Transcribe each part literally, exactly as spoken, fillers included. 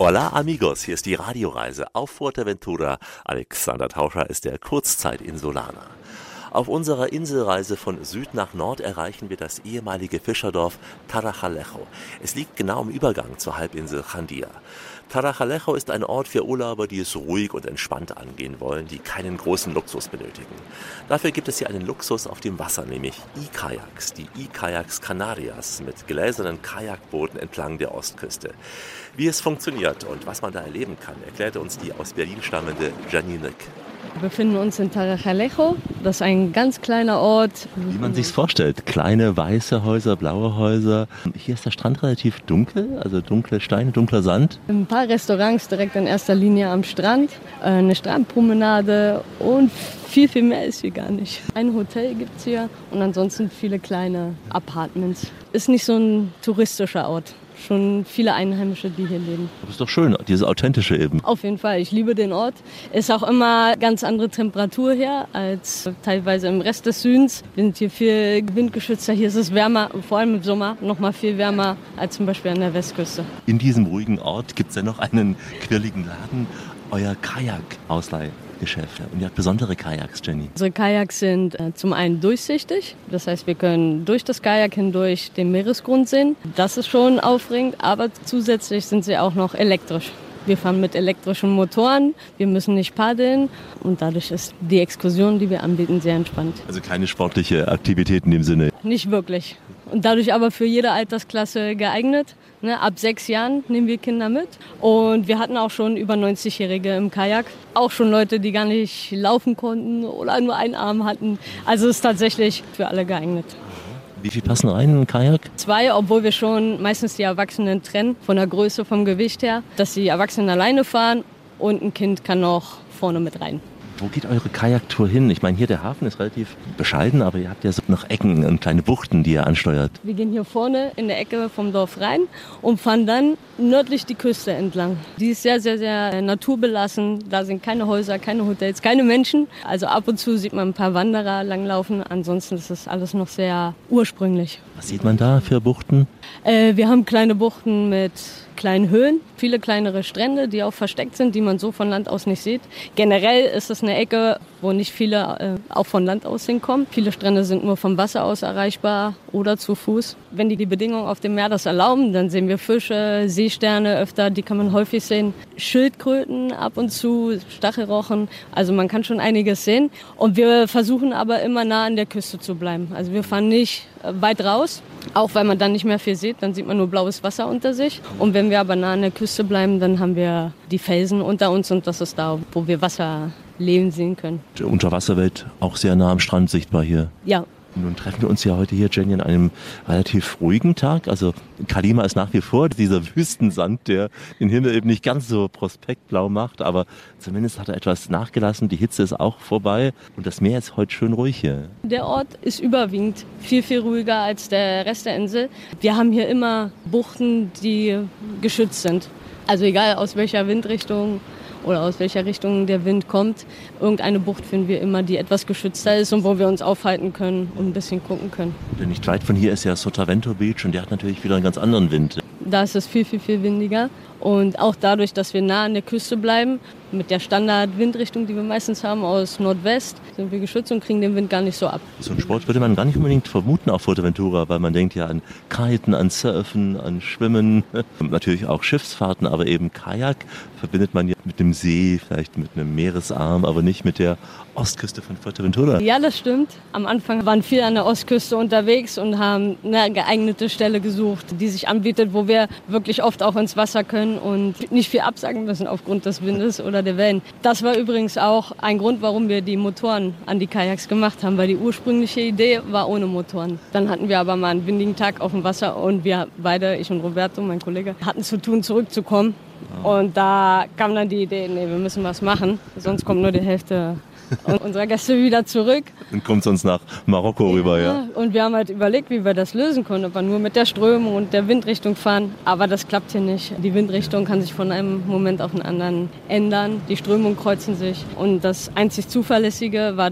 Hola amigos, hier ist die Radioreise auf Fuerteventura. Alexander Tauscher ist der Kurzzeit-Insulaner. Auf unserer Inselreise von Süd nach Nord erreichen wir das ehemalige Fischerdorf Tarajalejo. Es liegt genau im Übergang zur Halbinsel Jandía. Tarajalejo ist ein Ort für Urlauber, die es ruhig und entspannt angehen wollen, die keinen großen Luxus benötigen. Dafür gibt es hier einen Luxus auf dem Wasser, nämlich E-Kayaks, die E-Kayaks Canarias mit gläsernen Kajakbooten entlang der Ostküste. Wie es funktioniert und was man da erleben kann, erklärte uns die aus Berlin stammende Jenny Nick. Wir befinden uns in Tarajalejo. Das ist ein ganz kleiner Ort. Wie man sich's vorstellt. Kleine weiße Häuser, blaue Häuser. Hier ist der Strand relativ dunkel, also dunkle Steine, dunkler Sand. Ein paar Restaurants direkt in erster Linie am Strand, eine Strandpromenade und viel, viel mehr ist hier gar nicht. Ein Hotel gibt es hier und ansonsten viele kleine Apartments. Ist nicht so ein touristischer Ort. Schon viele Einheimische, die hier leben. Das ist doch schön, diese authentische eben. Auf jeden Fall, ich liebe den Ort. Ist auch immer ganz andere Temperatur hier als teilweise im Rest des Südens. Wir sind hier viel windgeschützter, hier ist es wärmer, vor allem im Sommer noch mal viel wärmer als zum Beispiel an der Westküste. In diesem ruhigen Ort gibt es ja noch einen quirligen Laden, euer Kajak-Ausleih. Geschäfte. Und ihr habt besondere Kajaks, Jenny. Unsere Kajaks sind äh, zum einen durchsichtig. Das heißt, wir können durch das Kajak hindurch den Meeresgrund sehen. Das ist schon aufregend, aber zusätzlich sind sie auch noch elektrisch. Wir fahren mit elektrischen Motoren, wir müssen nicht paddeln und dadurch ist die Exkursion, die wir anbieten, sehr entspannt. Also keine sportliche Aktivität in dem Sinne? Nicht wirklich. Und dadurch aber für jede Altersklasse geeignet. Ne, ab sechs Jahren nehmen wir Kinder mit. Und wir hatten auch schon über neunzigjährige im Kajak. Auch schon Leute, die gar nicht laufen konnten oder nur einen Arm hatten. Also es ist tatsächlich für alle geeignet. Wie viel passen rein in einen Kajak? Zwei, obwohl wir schon meistens die Erwachsenen trennen, von der Größe, vom Gewicht her. Dass die Erwachsenen alleine fahren und ein Kind kann noch vorne mit rein. Wo geht eure Kajaktour hin? Ich meine, hier der Hafen ist relativ bescheiden, aber ihr habt ja so noch Ecken und kleine Buchten, die ihr ansteuert. Wir gehen hier vorne in der Ecke vom Dorf rein und fahren dann nördlich die Küste entlang. Die ist sehr, sehr, sehr naturbelassen. Da sind keine Häuser, keine Hotels, keine Menschen. Also ab und zu sieht man ein paar Wanderer langlaufen. Ansonsten ist das alles noch sehr ursprünglich. Was sieht man da für Buchten? Äh, wir haben kleine Buchten mit kleinen Höhen, viele kleinere Strände, die auch versteckt sind, die man so von Land aus nicht sieht. Generell ist es eine Ecke, wo nicht viele äh, auch von Land aus hinkommen. Viele Strände sind nur vom Wasser aus erreichbar oder zu Fuß. Wenn die, die Bedingungen auf dem Meer das erlauben, dann sehen wir Fische, Seesterne öfter, die kann man häufig sehen. Schildkröten ab und zu, Stachelrochen, also man kann schon einiges sehen. Und wir versuchen aber immer nah an der Küste zu bleiben. Also wir fahren nicht weit raus, auch weil man dann nicht mehr viel sieht, dann sieht man nur blaues Wasser unter sich. Und wenn wir aber nah an der Küste bleiben, dann haben wir die Felsen unter uns und das ist da, wo wir Wasser leben sehen können. Die Unterwasserwelt auch sehr nah am Strand sichtbar hier. Ja. Nun treffen wir uns ja heute hier, Jenny, an einem relativ ruhigen Tag. Also Kalima ist nach wie vor dieser Wüstensand, der den Himmel eben nicht ganz so prospektblau macht, aber zumindest hat er etwas nachgelassen. Die Hitze ist auch vorbei und das Meer ist heute schön ruhig hier. Der Ort ist überwiegend viel, viel ruhiger als der Rest der Insel. Wir haben hier immer Buchten, die geschützt sind. Also egal aus welcher Windrichtung oder aus welcher Richtung der Wind kommt. Irgendeine Bucht finden wir immer, die etwas geschützter ist und wo wir uns aufhalten können und ein bisschen gucken können. Denn nicht weit von hier ist ja Sotavento Beach und der hat natürlich wieder einen ganz anderen Wind. Da ist es viel, viel, viel windiger. Und auch dadurch, dass wir nah an der Küste bleiben, mit der Standard-Windrichtung, die wir meistens haben, aus Nordwest, sind wir geschützt und kriegen den Wind gar nicht so ab. So einen Sport würde man gar nicht unbedingt vermuten auf Fuerteventura, weil man denkt ja an Kiten, an Surfen, an Schwimmen, natürlich auch Schiffsfahrten, aber eben Kajak verbindet man ja mit dem See, vielleicht mit einem Meeresarm, aber nicht mit der Ostküste von Fuerteventura. Ja, das stimmt. Am Anfang waren viele an der Ostküste unterwegs und haben eine geeignete Stelle gesucht, die sich anbietet, wo wir wirklich oft auch ins Wasser können und nicht viel absagen müssen aufgrund des Windes oder der Wellen. Das war übrigens auch ein Grund, warum wir die Motoren an die Kajaks gemacht haben, weil die ursprüngliche Idee war ohne Motoren. Dann hatten wir aber mal einen windigen Tag auf dem Wasser und wir beide, ich und Roberto, mein Kollege, hatten zu tun, zurückzukommen. Und da kam dann die Idee, nee, wir müssen was machen, sonst kommt nur die Hälfte unserer Gäste wieder zurück. Und kommt sonst nach Marokko ja, rüber, ja. Und wir haben halt überlegt, wie wir das lösen können, ob wir nur mit der Strömung und der Windrichtung fahren. Aber das klappt hier nicht. Die Windrichtung kann sich von einem Moment auf den anderen ändern. Die Strömungen kreuzen sich. Und das einzig Zuverlässige war dann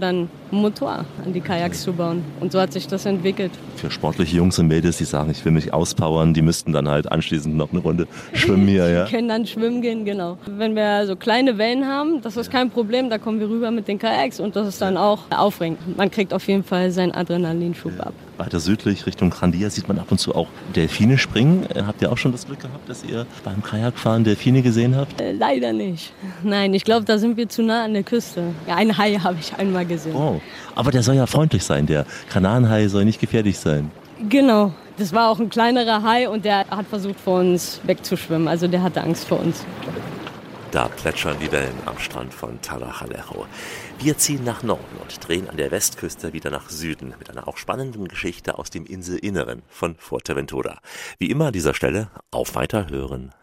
einen Motor an die Kajaks zu bauen. Und so hat sich das entwickelt. Für sportliche Jungs und Mädels, die sagen, ich will mich auspowern, die müssten dann halt anschließend noch eine Runde schwimmen hier, ja? Die können dann schwimmen gehen, genau. Wenn wir so kleine Wellen haben, das ist kein Problem, da kommen wir rüber mit den Kajaks und das ist dann auch aufregend. Man kriegt auf jeden Fall seinen Adrenalinschub ab. Weiter südlich Richtung Grandia sieht man ab und zu auch Delfine springen. Habt ihr auch schon das Glück gehabt, dass ihr beim Kajakfahren Delfine gesehen habt? Äh, leider nicht. Nein, ich glaube, da sind wir zu nah an der Küste. Ja, einen Hai habe ich einmal gesehen. Oh, aber der soll ja freundlich sein. Der Kanarienhai soll nicht gefährlich sein. Genau, das war auch ein kleinerer Hai und der hat versucht, vor uns wegzuschwimmen. Also der hatte Angst vor uns. Da plätschern die Wellen am Strand von Tabakalero. Wir ziehen nach Norden und drehen an der Westküste wieder nach Süden mit einer auch spannenden Geschichte aus dem Inselinneren von Fuerteventura. Wie immer an dieser Stelle auf Weiterhören.